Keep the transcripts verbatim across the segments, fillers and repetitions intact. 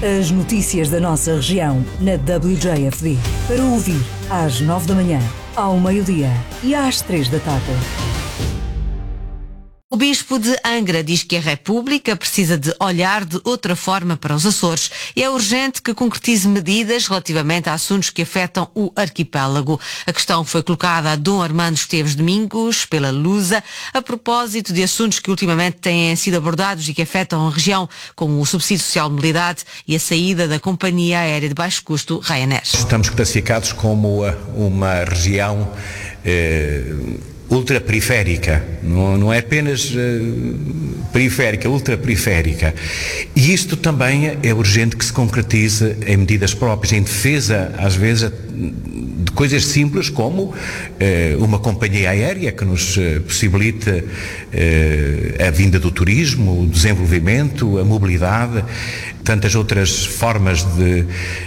As notícias da nossa região na W J F D. Para ouvir às nove da manhã, ao meio-dia e às três da tarde. O Bispo de Angra diz que a República precisa de olhar de outra forma para os Açores e é urgente que concretize medidas relativamente a assuntos que afetam o arquipélago. A questão foi colocada a Dom Armando Esteves Domingos, pela Lusa, a propósito de assuntos que ultimamente têm sido abordados e que afetam a região, como o subsídio social de mobilidade e a saída da companhia aérea de baixo custo Ryanair. Estamos classificados como uma região eh, ultraperiférica, não, não é apenas uh, periférica, ultraperiférica. E isto também é urgente que se concretize em medidas próprias, em defesa, às vezes, de coisas simples como uh, uma companhia aérea que nos uh, possibilite uh, a vinda do turismo, o desenvolvimento, a mobilidade, tantas outras formas de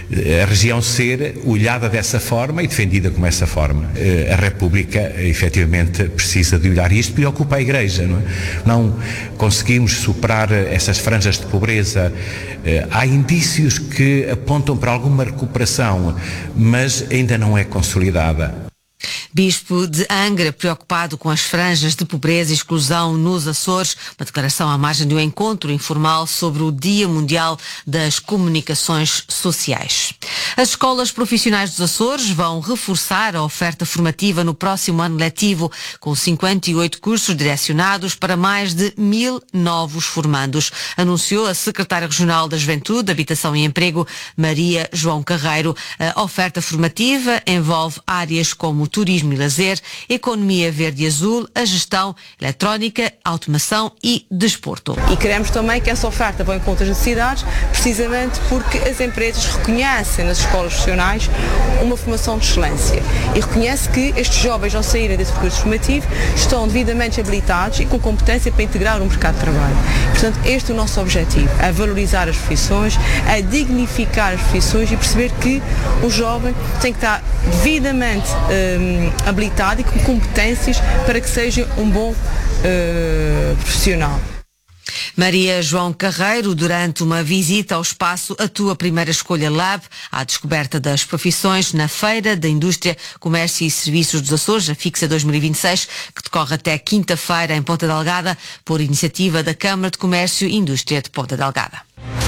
a região ser olhada dessa forma e defendida como essa forma. A República, efetivamente, precisa de olhar isto, preocupa a Igreja, não é? Não conseguimos superar essas franjas de pobreza. Há indícios que apontam para alguma recuperação, mas ainda não é consolidada. Bispo de Angra, preocupado com as franjas de pobreza e exclusão nos Açores, uma declaração à margem de um encontro informal sobre o Dia Mundial das Comunicações Sociais. As escolas profissionais dos Açores vão reforçar a oferta formativa no próximo ano letivo, com cinquenta e oito cursos direcionados para mais de mil novos formandos, anunciou a secretária regional da Juventude, Habitação e Emprego, Maria João Carreiro. A oferta formativa envolve áreas como turismo e lazer, economia verde e azul, a gestão eletrónica, automação e desporto. E queremos também que essa oferta vá em conta das necessidades, precisamente porque as empresas reconhecem nas escolas profissionais uma formação de excelência e reconhecem que estes jovens, ao saírem desse percurso formativo, estão devidamente habilitados e com competência para integrar o mercado de trabalho. Portanto, este é o nosso objetivo, a valorizar as profissões, a dignificar as profissões e perceber que o jovem tem que estar devidamente hum, habilitado e com competências para que seja um bom uh, profissional. Maria João Carreiro, durante uma visita ao espaço A Tua Primeira Escolha Lab, à descoberta das profissões na Feira da Indústria, Comércio e Serviços dos Açores, a Fixa dois mil e vinte e seis, que decorre até quinta-feira em Ponta Delgada, por iniciativa da Câmara de Comércio e Indústria de Ponta Delgada.